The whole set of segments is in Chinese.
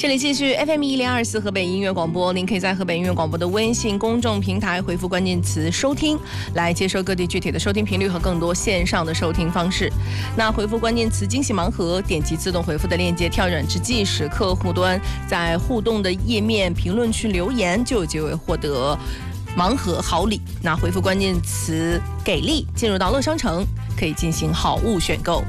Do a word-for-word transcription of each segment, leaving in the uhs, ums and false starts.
这里继续 F M 一零二四河北音乐广播，您可以在河北音乐广播的微信公众平台回复关键词收听，来接收各地具体的收听频率和更多线上的收听方式。那回复关键词惊喜盲盒，点击自动回复的链接，跳转至即时客户端，在互动的页面评论区留言，就有机会获得盲盒好礼。那回复关键词给力，进入到乐商城，可以进行好物选购。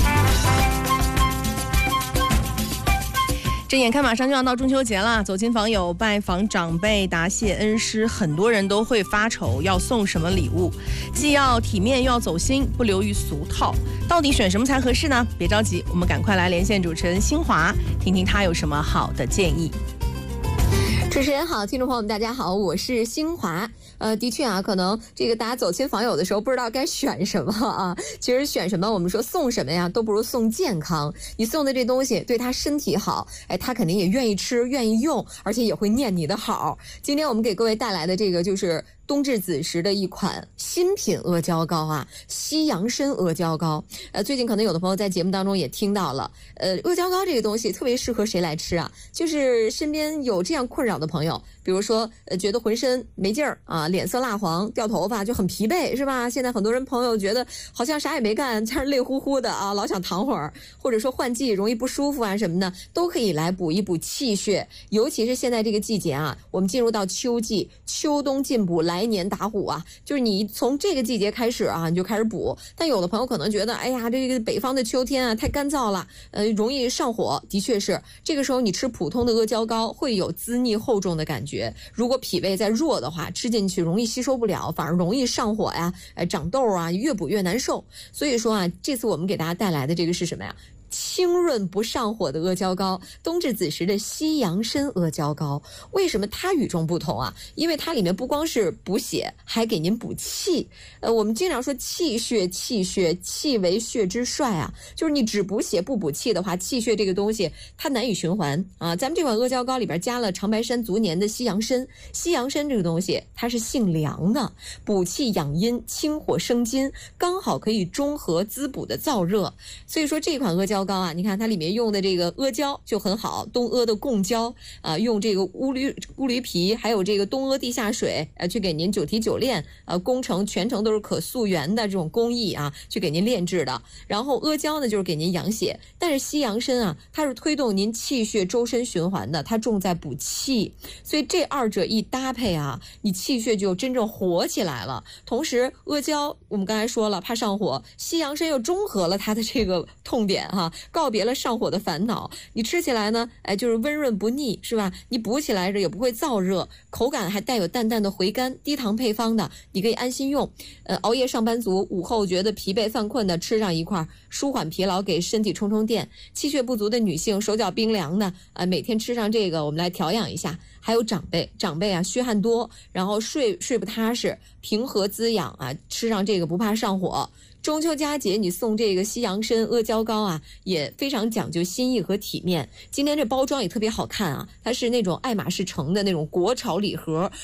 这眼看马上就要到中秋节了，走亲访友、拜访长辈、答谢恩师，很多人都会发愁要送什么礼物，既要体面又要走心，不流于俗套。到底选什么才合适呢？别着急，我们赶快来连线主持人新华，听听他有什么好的建议。 主持人好，听众朋友们大家好，我是新华。呃，的确啊，可能这个大家走亲访友的时候不知道该选什么啊。其实选什么，我们说送什么呀，都不如送健康。你送的这东西对他身体好，哎，他肯定也愿意吃、愿意用，而且也会念你的好。今天我们给各位带来的这个就是冬至子时的一款新品阿胶糕啊，西洋参阿胶糕。呃，最近可能有的朋友在节目当中也听到了，呃，阿胶糕这个东西特别适合谁来吃啊？就是身边有这样困扰的朋友，比如说呃，觉得浑身没劲儿啊，脸色蜡黄，掉头发，就很疲惫，是吧？现在很多人朋友觉得好像啥也没干，但是累乎乎的啊，老想躺会儿，或者说换季容易不舒服啊什么的，都可以来补一补气血。尤其是现在这个季节啊，我们进入到秋季，秋冬进补，来年打虎啊，就是你从这个季节开始啊，你就开始补。但有的朋友可能觉得，哎呀，这个北方的秋天啊太干燥了，呃，容易上火。的确是，这个时候你吃普通的阿胶糕会有滋腻厚重的感觉。如果脾胃再弱的话，吃进去容易吸收不了，反而容易上火呀，哎，长痘啊，越补越难受。所以说啊，这次我们给大家带来的这个是什么呀？清润不上火的阿胶糕，冬至子时的西洋参阿胶糕。为什么它与众不同啊？因为它里面不光是补血，还给您补气。呃，我们经常说气血，气血，气为血之帅啊，就是你只补血不补气的话，气血这个东西它难以循环啊。咱们这款阿胶糕里边加了长白山足年的西洋参，西洋参这个东西它是性凉的，补气养阴，清火生津，刚好可以中和滋补的燥热。所以说这款阿胶糕啊，你看它里面用的这个阿胶就很好，东阿的贡胶啊，用这个乌驴乌驴皮，还有这个东阿地下水，呃，去给您九提九炼，呃，工程全程都是可溯源的这种工艺啊，去给您炼制的。然后阿胶呢，就是给您养血，但是西洋参啊，它是推动您气血周身循环的，它重在补气，所以这二者一搭配啊，你气血就真正活起来了。同时，阿胶我们刚才说了怕上火，西洋参又中和了它的这个痛点哈、啊。告别了上火的烦恼，你吃起来呢，哎，就是温润不腻，是吧？你补起来着也不会燥热，口感还带有淡淡的回甘，低糖配方的，你可以安心用。呃，熬夜上班族午后觉得疲惫犯困的，吃上一块，舒缓疲劳，给身体充充电。气血不足的女性，手脚冰凉的，呃，每天吃上这个，我们来调养一下。还有长辈，长辈啊，虚汗多，然后睡睡不踏实，平和滋养啊，吃上这个不怕上火。中秋佳节你送这个西洋参阿胶糕啊，也非常讲究心意和体面。今天这包装也特别好看啊，它是那种爱马仕成的那种国潮礼盒，